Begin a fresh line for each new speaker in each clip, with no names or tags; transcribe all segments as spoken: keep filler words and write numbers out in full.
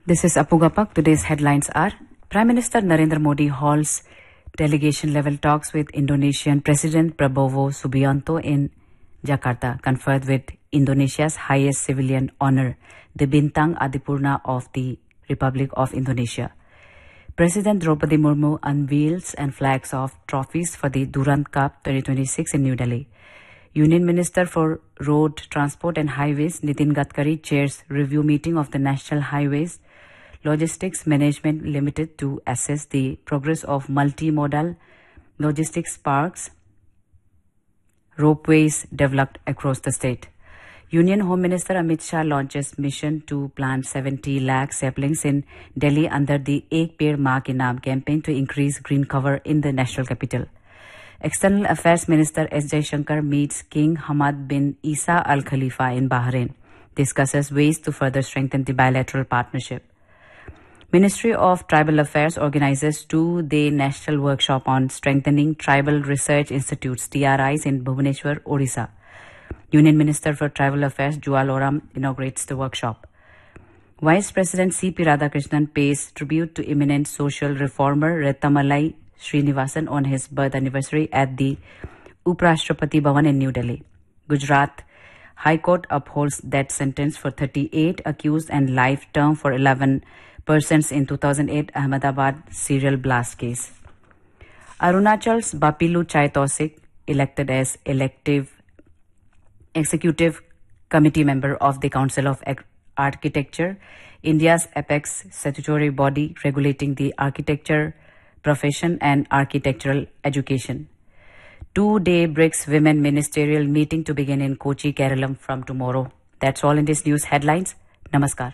This is Apugapak. Today's headlines are: Prime Minister Narendra Modi holds delegation-level talks with Indonesian President Prabowo Subianto in Jakarta, conferred with Indonesia's highest civilian honor, the Bintang Adipurna of the Republic of Indonesia. President Draupadi Murmu unveils and flags off trophies for the Durand Cup twenty twenty-six in New Delhi. Union Minister for Road Transport and Highways Nitin Gadkari chairs review meeting of the National Highways Logistics Management Limited to assess the progress of multimodal logistics parks ropeways developed across the state. Union Home Minister Amit Shah launches mission to plant seventy lakh saplings in Delhi under the Ek Peड़ Maa Ke Naam campaign to increase green cover in the national capital. External Affairs Minister S. Jaishankar meets King Hamad bin Isa Al Khalifa in Bahrain, discusses ways to further strengthen the bilateral partnership. Ministry of Tribal Affairs organizes two-day national workshop on strengthening tribal research institutes T R Is in Bhubaneswar, Odisha. Union Minister for Tribal Affairs Jual Oram inaugurates the workshop. Vice President C P Radhakrishnan pays tribute to eminent social reformer Rettamalai Srinivasan on his birth anniversary at the Uprashtrapati Bhavan in New Delhi. Gujarat High Court upholds death sentence for thirty-eight accused and life term for eleven persons in two thousand eight Ahmedabad serial blast case. Arunachal's Bapilu Chaitosik elected as elective executive committee member of the Council of Architecture, India's apex statutory body regulating the architecture profession and architectural education. Two-day BRICS Women Ministerial meeting to begin in Kochi, Kerala from tomorrow. That's all in this news headlines. Namaskar.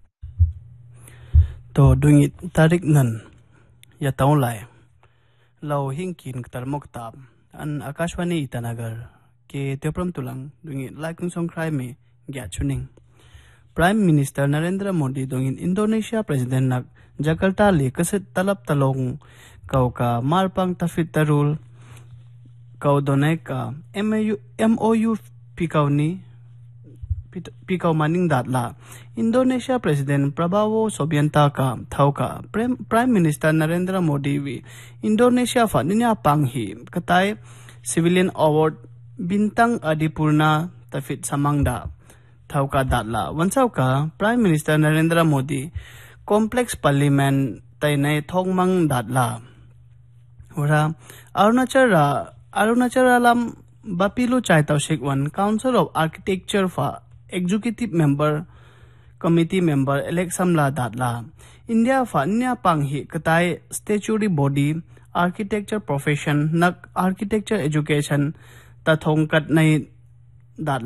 To doing it tarik nan ya taon lai lau hingkin tarmok tab an Akashwani Itanagar ke tepram tulang doing it like song cry me get tuning. Prime Minister Narendra Modi doing in Indonesia President nak Jakarta li kasit talap talong kau ka marpang tafit tarul kau donai ka M O U pikaw ni pikaw maning datla Indonesia President Prabowo Subianto ka thau ka Prime Minister Narendra Modi vi Indonesia fa ninya panghi katay Civilian Award Bintang Adipurna tafit samangda thau ka datla wansau ka Prime Minister Narendra Modi Complex Parliament tainay thongmang datla ora Arunachal Arunachal alam Bapilu Chaitosik one Council of Architecture fa Executive Member Committee Member election la datla India fa nya panghi katay statutory body architecture profession nak architecture education ta thongkat nay datla